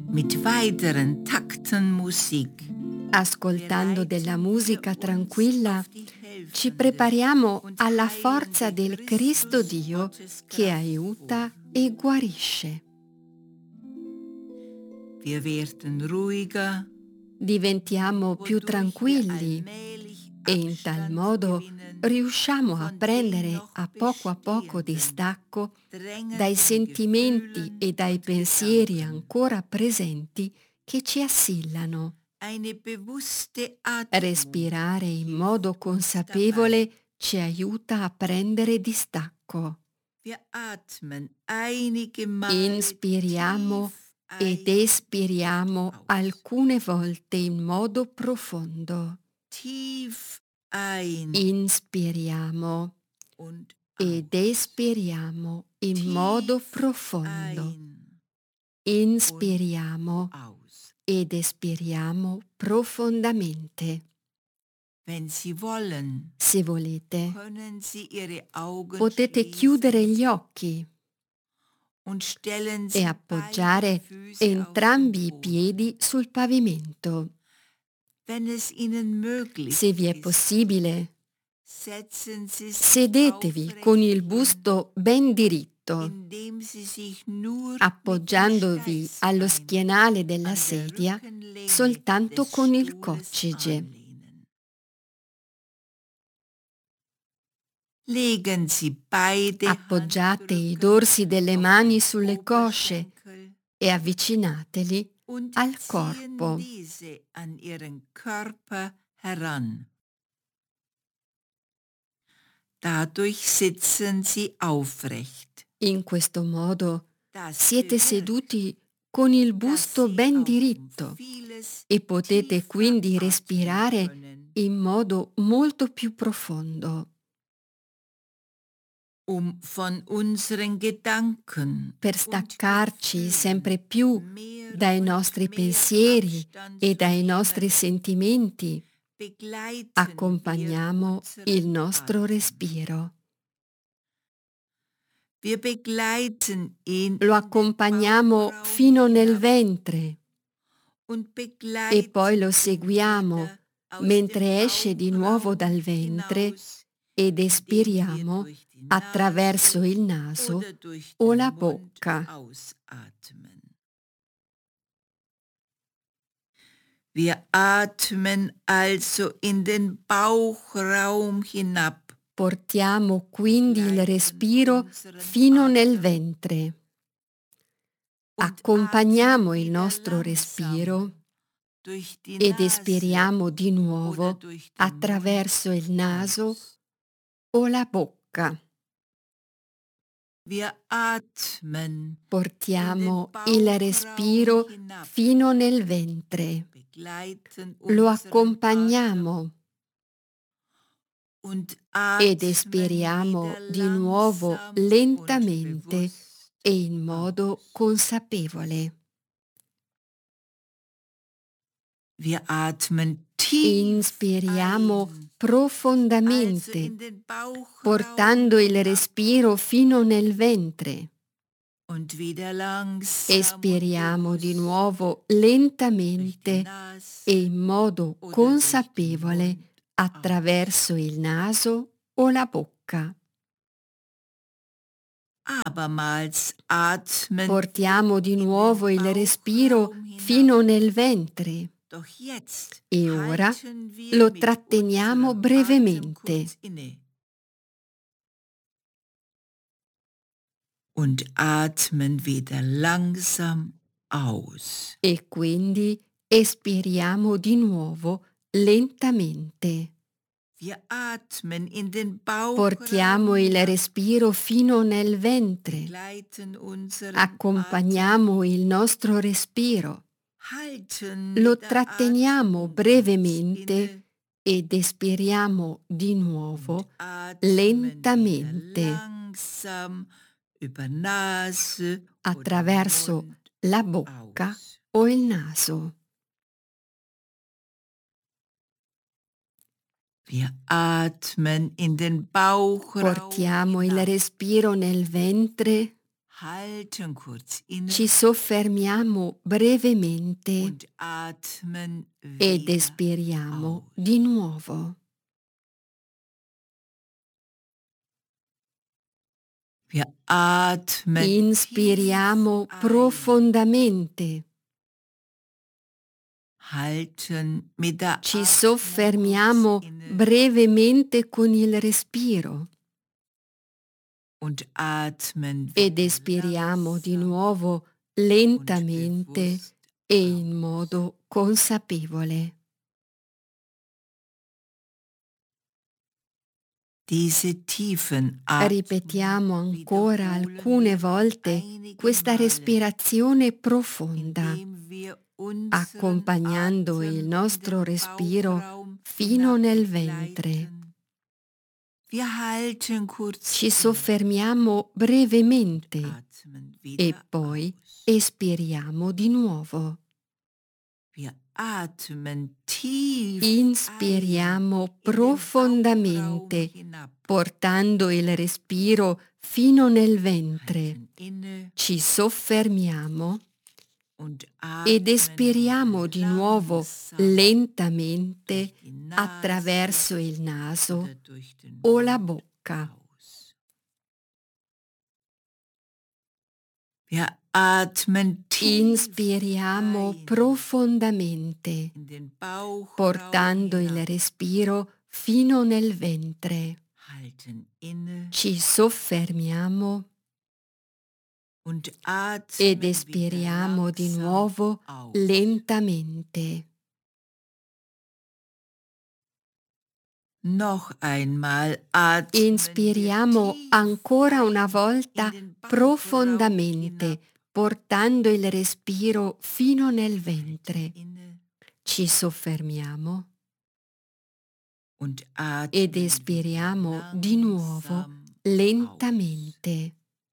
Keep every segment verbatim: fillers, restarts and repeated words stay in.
mit weiteren Takten Musik. Ascoltando della musica tranquilla, ci prepariamo alla forza del Cristo Dio che aiuta e guarisce. Wir werden ruhiger, Diventiamo più tranquilli e in tal modo riusciamo a prendere a poco a poco distacco dai sentimenti e dai pensieri ancora presenti che ci assillano. eine bewusste Atmung. Respirare in modo consapevole ci aiuta a prendere distacco. Wir atmen einige Male Inspiriamo tief ed ein, espiriamo aus. alcune volte in modo profondo. Tief ein Inspiriamo und ed aus. espiriamo in modo Tief profondo. ein Inspiriamo aus. ed espiriamo profondamente. Wenn Sie wollen, Se volete, können Sie Ihre Augen potete schließen chiudere gli occhi und stellen e Sie appoggiare beide Füße auf entrambi i den Boden. piedi sul pavimento. Wenn es Ihnen möglich Se vi è ist, possibile, setzen Sie sich sedetevi con il aufrecht busto ben diritto, hin, indem Sie sich nur mit dem appoggiandovi allo Steißbein schienale della an der sedia Rückenlehne soltanto des con il Stuhles coccige. anlehnen. Legen Sie beide Appoggiate i Handrücken dorsi delle auf mani die sulle cosce Oberschenkel e avvicinateli und al ziehen corpo. diese an Ihren Körper heran. Dadurch sitzen Sie aufrecht. In questo modo Das siete bewirkt, seduti con il dass busto Sie ben auch um diritto vieles e potete tiefer quindi atmen respirare können, in modo molto più profondo um von unseren Gedanken per und staccarci sempre Gefühlen più mehr dai und nostri mehr pensieri Abstand e zu dai nostri nehmen. sentimenti. Begleiten wir Accompagniamo il unseren nostro Atem. respiro. Wir begleiten ihn Lo in den accompagniamo Bauchraum fino nel hinab ventre und e poi begleiten lo ihn seguiamo wieder aus dem mentre esce di nuovo Bauchraum dal ventre hinaus, ed indem wir espiriamo durch die attraverso Nase il naso oder durch o den la Mund bocca. ausatmen. Wir atmen also in den Bauchraum hinab. Portiamo quindi il respiro fino nel ventre. Accompagniamo il nostro respiro ed espiriamo di nuovo attraverso il naso o la bocca. Portiamo il respiro fino nel ventre. Lo accompagniamo ed espiriamo di nuovo lentamente e in modo consapevole. Wir atmen tief Inspiriamo ein, also profondamente, in den Bauchraum portando il hinab, respiro fino nel ventre. und wieder langsam Espiriamo und di bewusst nuovo durch die lentamente Nase e in modo oder durch den consapevole Mund attraverso il naso o la bocca. Abermals atmen Portiamo di in nuovo den il respiro Bauchraum hinab. fino nel ventre Doch jetzt e ora halten wir lo mit tratteniamo unserem Atem brevemente kurz inne und atmen wieder langsam aus. e quindi espiriamo di nuovo lentamente. Wir atmen in den Bauchraum Portiamo il hinab, respiro fino nel ventre. begleiten unseren Accompagniamo Atem, il nostro respiro. halten Lo mit der tratteniamo Atmung kurz brevemente inne ed espiriamo di nuovo und atmen wieder lentamente langsam über Nase oder attraverso Mund la bocca aus. o il naso. Wir atmen in den Bauchraum Portiamo il hinab, respiro nel ventre halten kurz inne ci soffermiamo brevemente und atmen ed wieder espiriamo aus. di nuovo. Wir atmen Inspiriamo tief ein, profondamente, halten mit der ci Atmung soffermiamo kurz inne brevemente con il respiro und atmen ed wieder espiriamo di langsam nuovo und lentamente bewusst e in aus. modo consapevole. Diese tiefen Ripetiamo Atmungen ancora wiederholen alcune wir noch volte einige questa Male, respirazione profonda, indem wir unseren accompagnando il Atem in nostro den respiro Bauchraum fino hinab nel ventre. begleiten. Wir halten kurz Ci inne soffermiamo und brevemente atmen e wieder poi aus. espiriamo di nuovo. Wir atmen tief ein Inspiriamo in den Bauchraum profondamente, hinab, portando il respiro fino nel ventre. halten inne Ci soffermiamo und ed atmen espiriamo wieder di nuovo langsam lentamente durch die Nase attraverso il oder naso durch den o la Mund bocca. aus. Wir atmen tief Inspiriamo ein profondamente, in den Bauchraum portando il hinab, respiro fino nel ventre. halten inne Ci soffermiamo und ed atmen wieder espiriamo di langsam nuovo aus. lentamente. Noch einmal atmen Inspiriamo wir tief ancora una ein volta in den Bauchraum profondamente, hinab, portando il respiro fino nel ventre. halten inne Ci soffermiamo und ed atmen espiriamo wieder di nuovo langsam aus. lentamente.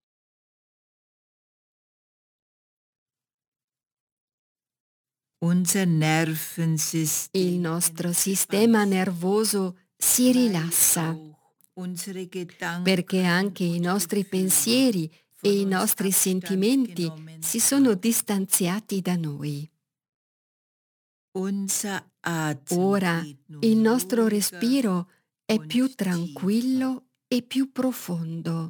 Unser Il Nervensystem nostro entspannt sistema sich, nervoso si weil rilassa, auch unsere perché Gedanken anche i und nostri Gefühle pensieri von e i uns nostri Abstand sentimenti genommen si sono haben. distanziati da noi. Unser Atem Ora geht nun il nostro ruhiger respiro è und più tiefer. tranquillo e più profondo.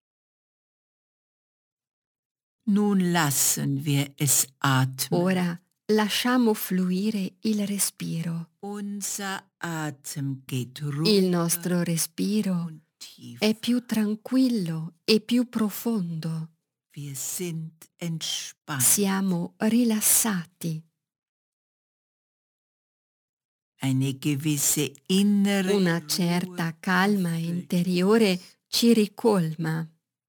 Nun lassen wir es atmen. Ora lasciamo fluire il respiro. Unser Atem geht Il ruhiger nostro respiro und tiefer. è più tranquillo e più profondo. Wir sind entspannt. Siamo rilassati. Eine gewisse innere Una Ruhe certa calma erfüllt interiore uns. ci ricolma.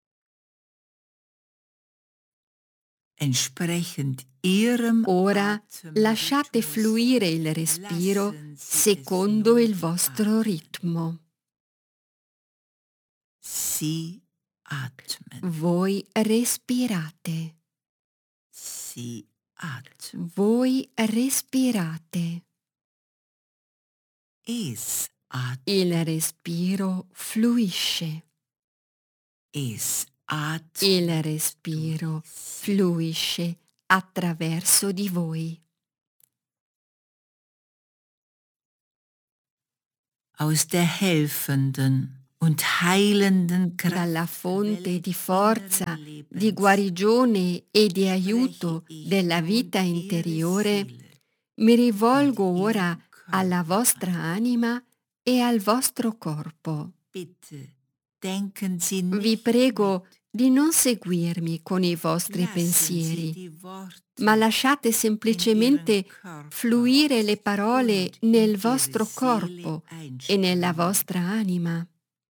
Entsprechend ihrem Ora lasciate Atemrhythmus fluire il respiro lassen Sie secondo es il nun vostro atmen. ritmo. Sie atmen. Voi respirate. Sie atmen. Voi respirate. Es atmet. Il respiro fluisce. Es atmet. Il respiro fluisce attraverso di voi. Aus der helfenden und heilenden Dalla fonte Kraftquelle di forza, inneren di Lebens guarigione e di spreche aiuto ich della nun vita Ihre interiore, Seele mi und rivolgo ora Ihren alla Körper vostra an. anima e al vostro corpo. Bitte denken Sie Vi nicht prego mit. di non seguirmi con i vostri Lassen Sie pensieri, die Worte ma lasciate in Ihren semplicemente Körper fluire le parole und nel in Ihre vostro Seele corpo e nella einströmen. vostra anima.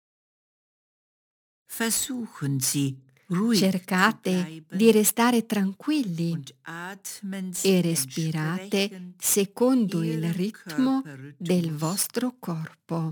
Versuchen Sie, ruhig zu Cercate bleiben di restare tranquilli und atmen e Sie respirate entsprechend secondo il Ihrem ritmo del Körperrhythmus. vostro corpo.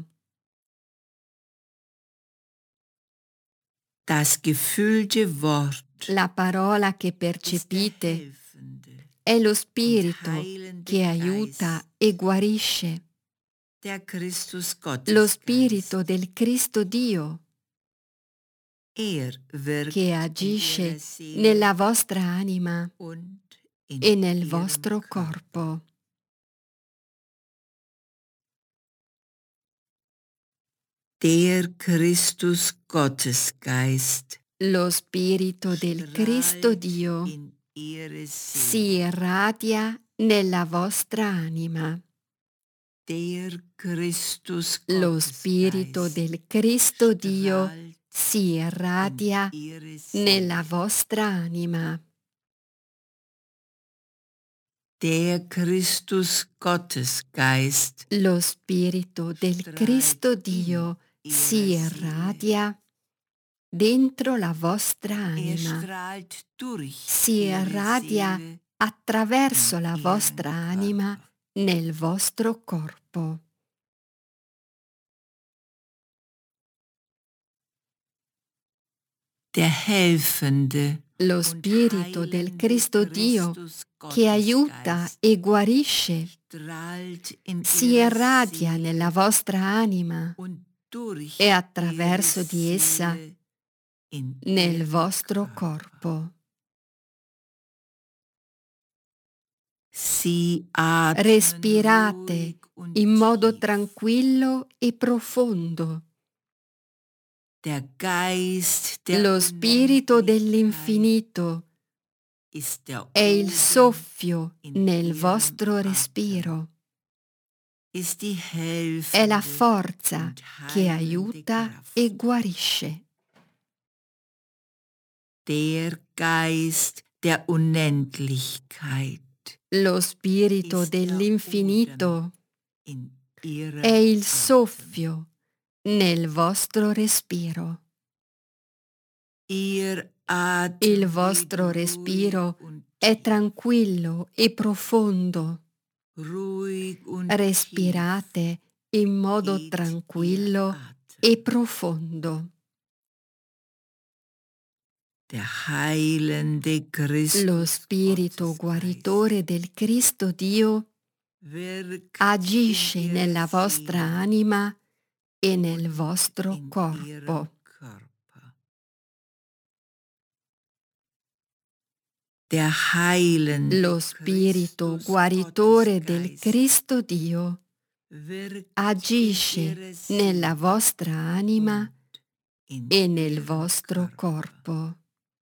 Das gefüllte Wort La parola che ist der percepite helfende è lo und spirito heilende che aiuta Geist, e guarisce, der Christus lo Gottesgeist. spirito del Cristo Dio. Er wirkt che in agisce ihrer Seele nella vostra anima und in e nel ihrem vostro Körper. corpo. Der Christus Gottesgeist Lo Spirito del Cristo strahlt Dio in ihre si Seele. irradia nella vostra anima. Der Christus Lo Spirito Gottesgeist del Cristo Dio strahlt si in irradia ihre nella Seele. vostra anima. Der Christus Gottesgeist Lo Spirito del strahlt Cristo in Dio si ihre Seele. irradia dentro la vostra Er anima. strahlt durch Si ihre irradia Seele attraverso in la vostra ihren anima Körper. nel vostro corpo. Der helfende Lo und Spirito del heilende Cristo Dio Christus che aiuta Gottesgeist e guarisce strahlt in si ihre irradia nella Seele vostra anima und durch e ihre attraverso di essa Seele in nel ihren vostro Körper. corpo. Sie atmen Respirate ruhig und in modo tief. tranquillo e profondo. Der Geist der Lo Spirito Unendlichkeit dell'infinito ist der è il Odem soffio in nel ihrem vostro Atem, respiro. ist die È la helfende forza und che heilende aiuta Kraft. e guarisce. Der Geist der Unendlichkeit Lo Spirito ist der dell'infinito Odem in ihrem è il Atem. soffio nel vostro respiro. Ihr Atem Il geht vostro ruhig respiro und è tief, tranquillo e profondo. ruhig und Respirate in tief modo geht tranquillo ihr e Atem. profondo. Der heilende Lo Christus Spirito Gottesgeist guaritore del Cristo Dio wirkt agisce in ihre nella vostra Seele anima e nel und vostro in corpo. ihrem Körper. Der heilende Lo Spirito Christus guaritore del Gottesgeist Cristo Dio wirkt agisce in ihre nella Seele vostra anima und in e nel ihrem vostro Körper. corpo.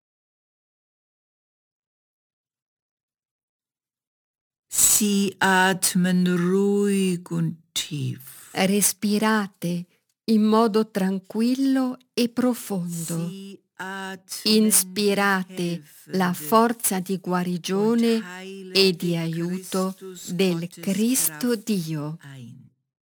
Sie atmen ruhig und tief. Respirate in modo tranquillo e profondo. Sie atmen Inspirate die la helfende forza di und guarigione e di heilende aiuto Christus del Gottes Cristo Kraft Dio ein.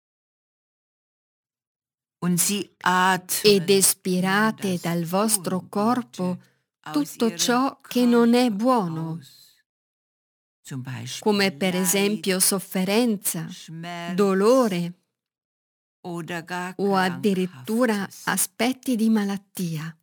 Und sie ed atmen espirate das dal vostro corpo Ungute aus tutto ihrem ciò che non è Körper buono, aus. Zum Beispiel come per esempio Leid, sofferenza, Schmerz dolore oder gar o addirittura Krankhaftes. aspetti di malattia.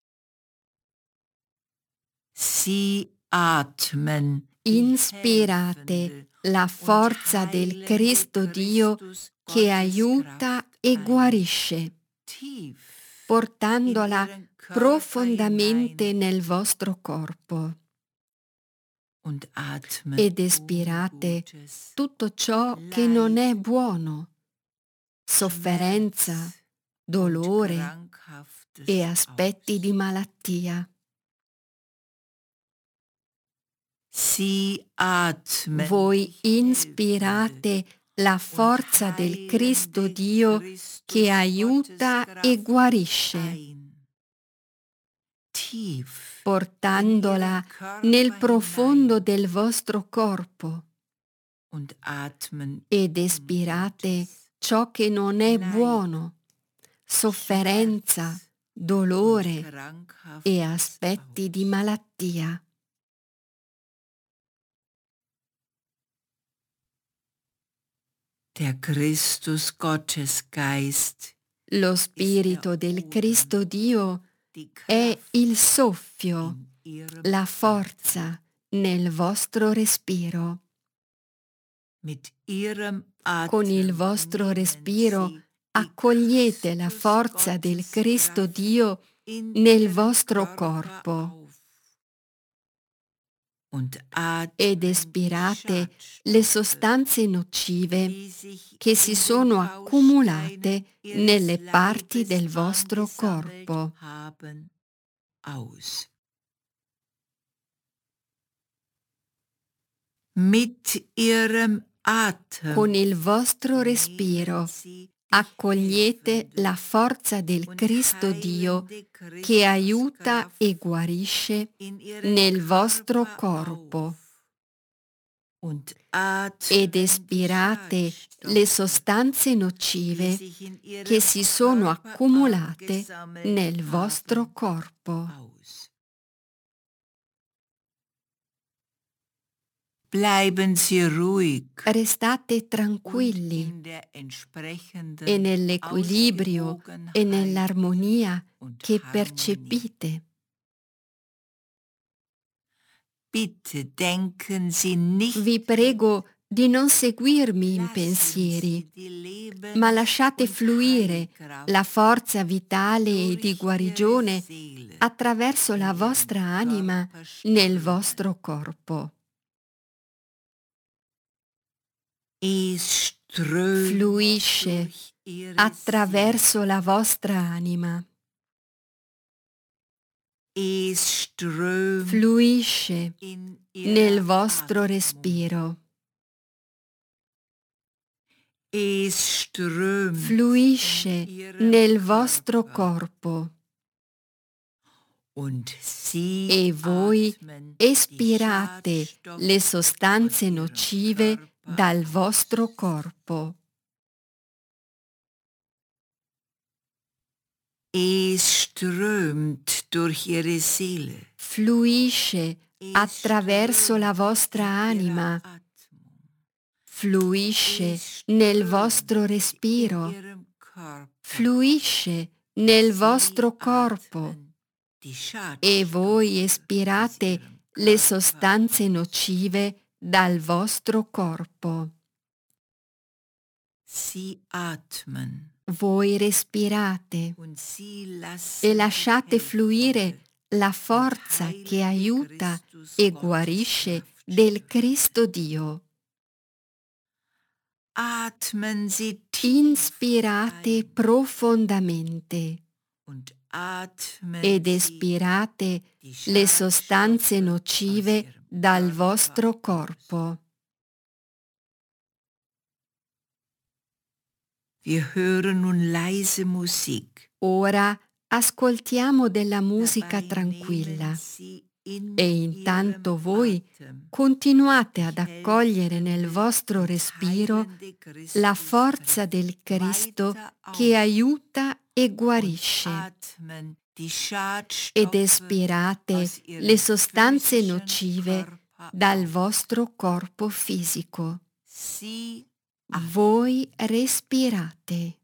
Sie atmen die Inspirate helfende la und forza del heilende Cristo Dio Christus che Gottes aiuta Kraft e ein, guarisce, tief in portandola ihren Körper profondamente hinein nel vostro corpo und atmen ed espirate Ungutes, tutto ciò che non è Leid, buono, sofferenza, Schmerz und dolore Krankhaftes e aspetti di aus. malattia. Sie atmen Voi die inspirate la und forza del Cristo heilende Dio Christus che aiuta Gottes e Kraft guarisce, ein, tief in portandola ihren Körper nel profondo hinein del vostro corpo und atmen ed espirate Ungutes, ciò che non è Leid, buono, sofferenza, Schmerz und dolore e Krankhaftes aspetti di aus. malattia. Der Christus Gottesgeist Lo ist der Spirito del Cristo Odem, Dio die è Kraft il soffio, in ihrem la Atem. forza nel vostro respiro. Mit ihrem Con il Atem vostro nehmen respiro sie die accogliete la Christus forza del Cristo Gotteskraft Dio nel vostro corpo ed espirate le sostanze nocive che si sono accumulate nelle parti del vostro corpo. Con il vostro respiro accogliete la forza del Cristo Dio che aiuta e guarisce nel vostro corpo ed espirate le sostanze nocive che si sono accumulate nel vostro corpo. Bleiben Sie ruhig Restate tranquilli e nell'equilibrio e nell'armonia che percepite. Bitte denken Sie nicht. Vi prego di non seguirmi in pensieri, ma lasciate fluire la forza vitale e di guarigione attraverso la vostra anima nel vostro corpo. Fluisce attraverso la vostra anima. Fluisce nel vostro respiro. Fluisce nel vostro corpo. E voi espirate le sostanze nocive dal vostro corpo. Fluisce attraverso la vostra anima. Fluisce nel vostro respiro. Fluisce nel vostro corpo. E voi espirate le sostanze nocive dal vostro corpo. Voi respirate e lasciate fluire la forza che aiuta e guarisce del Cristo Dio. Inspirate profondamente ed espirate le sostanze nocive dal vostro corpo. Wir hören nun leise Musik. Ora ascoltiamo della musica tranquilla e intanto voi continuate ad accogliere nel vostro respiro la forza del Cristo che aiuta e guarisce ed espirate le sostanze nocive dal vostro corpo fisico. Voi respirate.